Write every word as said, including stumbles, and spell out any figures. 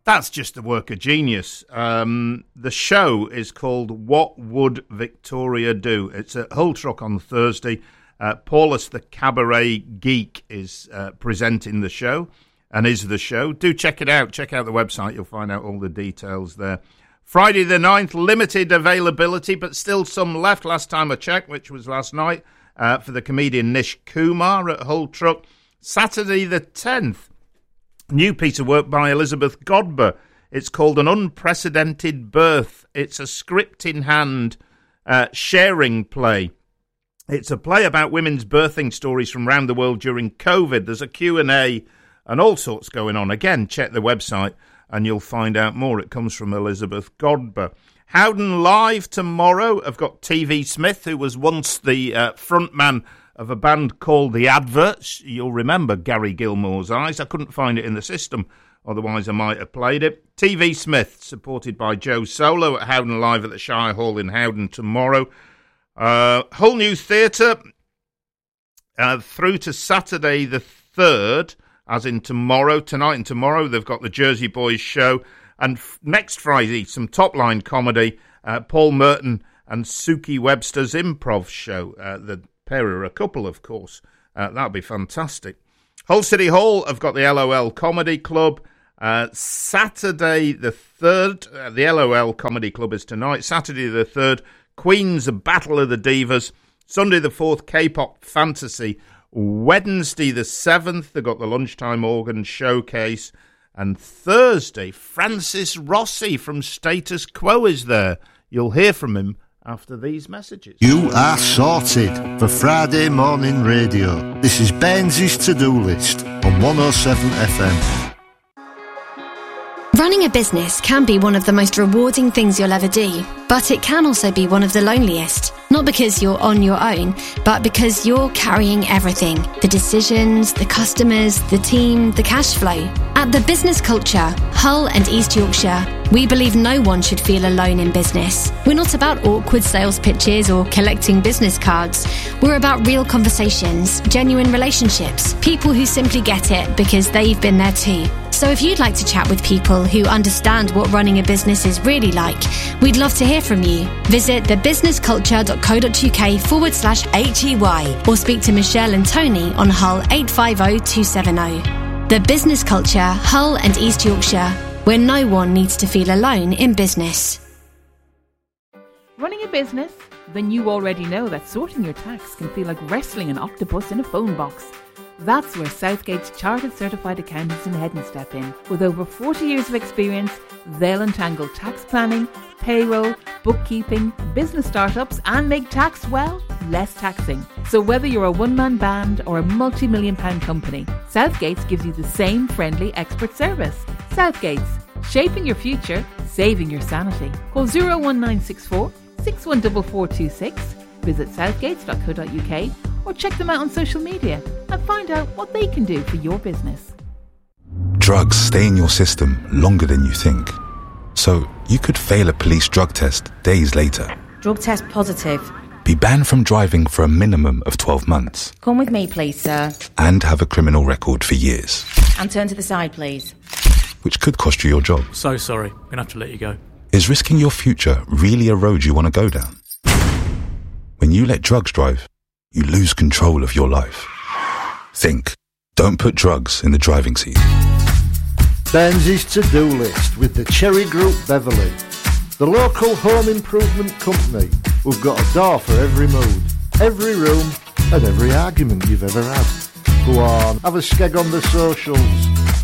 That's just the work of genius. Um, the show is called What Would Victoria Do? It's at Hull Truck on Thursday. Uh, Paulus the Cabaret Geek is uh, presenting the show and is the show. Do check it out. Check out the website. You'll find out all the details there. Friday the ninth, limited availability, but still some left last time I checked, which was last night, uh, for the comedian Nish Kumar at Hull Truck. Saturday the tenth. New piece of work by Elizabeth Godber. It's called An Unprecedented Birth. It's a script in hand uh, sharing play. It's a play about women's birthing stories from around the world during COVID. There's a Q and A and all sorts going on. Again, check the website and you'll find out more. It comes from Elizabeth Godber. Howden Live tomorrow. I've got T V Smith, who was once the uh, frontman of a band called The Adverts. You'll remember Gary Gilmore's Eyes. I couldn't find it in the system, otherwise I might have played it. T V Smith, supported by Joe Solo at Howden Live at the Shire Hall in Howden tomorrow. Uh, Hull New Theatre uh, through to Saturday the third, as in tomorrow, tonight and tomorrow. They've got the Jersey Boys show. And f- next Friday, some top-line comedy, uh, Paul Merton and Suki Webster's improv show. Uh, the pair are a couple, of course. Uh, that'll be fantastic. Hull City Hall have got the L O L Comedy Club. Uh, Saturday the third, uh, the L O L Comedy Club is tonight. Saturday the third, Queen's Battle of the Divas. Sunday the fourth, K-Pop Fantasy. Wednesday the seventh, they've got the Lunchtime Organ Showcase. And Thursday, Francis Rossi from Status Quo is there. You'll hear from him after these messages. You are sorted for Friday morning radio. This is Benzi's to-do list on one oh seven F M. Running a business can be one of the most rewarding things you'll ever do, but it can also be one of the loneliest. Not because you're on your own, but because you're carrying everything. The decisions, the customers, the team, the cash flow. At The Business Culture, Hull and East Yorkshire, we believe no one should feel alone in business. We're not about awkward sales pitches or collecting business cards. We're about real conversations, genuine relationships, people who simply get it because they've been there too. So if you'd like to chat with people who understand what running a business is really like, we'd love to hear from you. Visit thebusinessculture.co.uk forward slash H-E-Y or speak to Michelle and Tony on Hull eight five oh two seven oh. The Business Culture, Hull and East Yorkshire, where no one needs to feel alone in business. Running a business? Then you already know that sorting your tax can feel like wrestling an octopus in a phone box. That's where Southgate's Chartered Certified Accountants in Headon step in. With over forty years of experience, they'll untangle tax planning, payroll, bookkeeping, business startups and make tax, well, less taxing. So whether you're a one-man band or a multi-million pound company, Southgate's gives you the same friendly expert service. Southgate's, shaping your future, saving your sanity. Call zero one nine six four, six one four four two six, visit southgates dot co dot uk or check them out on social media and find out what they can do for your business. Drugs stay in your system longer than you think. So you could fail a police drug test days later. Drug test positive. Be banned from driving for a minimum of twelve months. Come with me, please, sir. And have a criminal record for years. And turn to the side, please. Which could cost you your job. So sorry, we're going to have to let you go. Is risking your future really a road you want to go down? When you let drugs drive, you lose control of your life. Think. Don't put drugs in the driving seat. Benzi's to-do list with the Cherry Group Beverley. The local home improvement company who've got a door for every mood, every room and every argument you've ever had. Go on, have a skeg on the socials